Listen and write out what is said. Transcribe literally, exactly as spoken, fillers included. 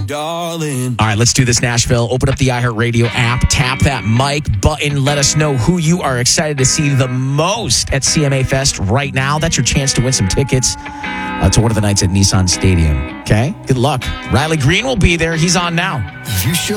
darling. All right, let's do this, Nashville. Open up the iHeartRadio app, tap that mic button. Let us know who you are excited to see the most at C M A Fest right now. That's your chance to win some tickets uh, to one of the nights at Nissan Stadium. Okay? Good luck. Riley Green will be there. He's on now. You should.